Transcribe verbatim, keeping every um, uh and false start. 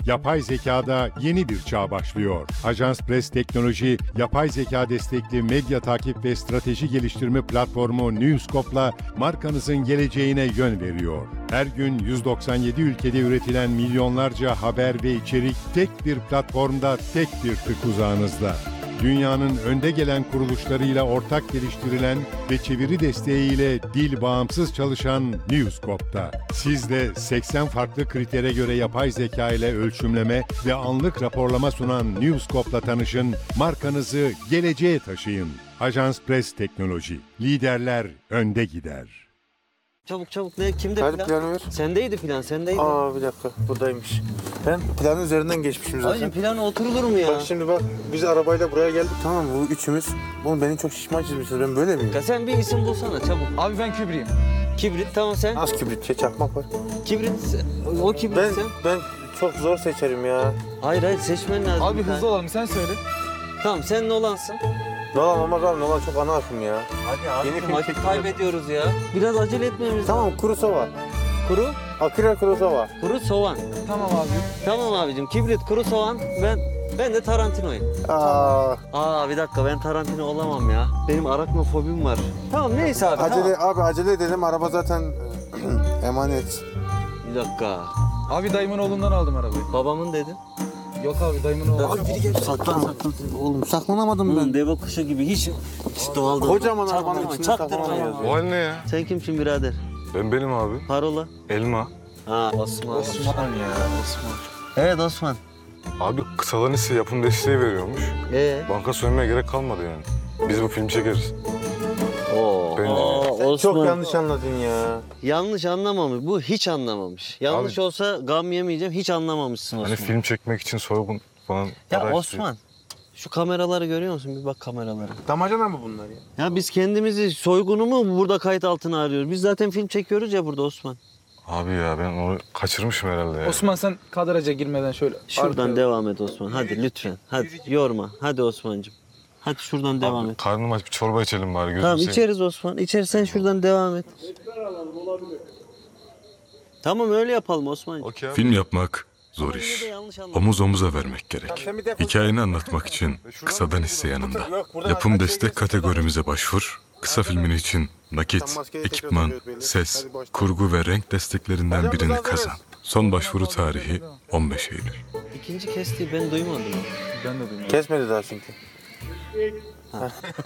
Yapay zekada yeni bir çağ başlıyor. Ajans Press Teknoloji, yapay zeka destekli medya takip ve strateji geliştirme platformu Newscope'la markanızın geleceğine yön veriyor. Her gün yüz doksan yedi ülkede üretilen milyonlarca haber ve içerik tek bir platformda, tek bir tık uzağınızda. Dünyanın önde gelen kuruluşlarıyla ortak geliştirilen ve çeviri desteğiyle dil bağımsız çalışan Newscope'da. Siz de seksen farklı kritere göre yapay zeka ile ölçümleme ve anlık raporlama sunan Newscope'la tanışın, markanızı geleceğe taşıyın. Ajans Press Teknoloji, liderler önde gider. Çabuk çabuk ne? Kimde Hadi plan? planı ver. Sendeydi plan, sendeydi. Aa bir dakika buradaymış. Ben planın üzerinden geçmişim zaten. Ay plana oturulur mu ya? Bak şimdi bak biz arabayla buraya geldik tamam mı? Bu üçümüz. Oğlum beni çok şişman çizmişsiniz. Ben böyle miyim? Ya sen bir isim bulsana çabuk. Abi ben kübriyim. Kibrit tamam sen. Az kibrit, şey, çakmak var. Kibrit o kibrit Ben sen. ben çok zor seçerim ya. Hayır hayır seçmen lazım. Abi bir tane. hızlı olalım sen söyle. Tamam sen ne olansın? Nolan olmaz abi, Nolan çok ana akım ya. Hadi abi Yeni film vakit çekiyor. kaybediyoruz ya. Biraz acele etmemiz Tamam Kurosawa. Kuru, Akira Kurosawa. kuru soğan. Tamam abi. Tamam abicim kibrit, kuru soğan. Ben ben de Tarantino'yum. Aa, Aa bir dakika ben Tarantino olamam ya. Benim araknofobim var. Tamam neyse abi acele tamam. abi acele edelim, araba zaten emanet. Bir dakika. Abi dayımın oğlundan aldım arabayı. Babamın dedin. Yok abi dayımın oğlu. Abi biri gel. Saklan saklan. Oğlum saklanamadım Oğlum ben. deve kuşu gibi hiç, hiç doğal değil. Kocaman arabanın Çaktırma, içinde çaktırma saklanamıyoruz ya. ya. O hal ne ya? Sen kimsin birader? Ben benim abi. Parola. Elma. Ha Osman. Osman ya Osman. Evet Osman. Abi kısadan hisse yapım desteği veriyormuş. Ee? Banka soymaya gerek kalmadı yani. Biz bu film çekeriz. Oo. Bence. Aa, Osman. Çok yanlış anladın ya. Yanlış anlamamış. Bu hiç anlamamış. Yanlış Abi- olsa gam yemeyeceğim. Hiç anlamamışsın Osman. Hani film çekmek için soygun falan Ya para Osman. Şu kameraları görüyor musun? Bir bak kameralara. Damacana mı bunlar ya? Ya biz kendimizi soygunu mu burada kayıt altına arıyoruz? Biz zaten film çekiyoruz ya burada Osman. istiyor. Abi ya ben onu kaçırmışım herhalde ya. Osman sen kadraja girmeden şöyle. Şuradan arkaya- devam et Osman. Hadi lütfen. Hadi yorma. Hadi Osman'cığım. Hadi şuradan devam Abi, et. karnım aç, bir çorba içelim bari. Gözüm Tamam seveyim. içeriz Osman. İçeriz sen şuradan devam et. Tamam öyle yapalım Osman'cığım. Okey abi. Film yapmak zor Ama yine iş. de yanlış anlama. Omuz omuza vermek gerek. Hikayeni anlatmak için kısadan hisse yanında. Yapım destek kategorimize başvur. Kısa filmin için nakit, ekipman, ses, kurgu ve renk desteklerinden birini kazan. Son başvuru tarihi on beş Eylül. İkinci kestiği ben duymadım. Ben de duymadım. Kesmedi daha çünkü.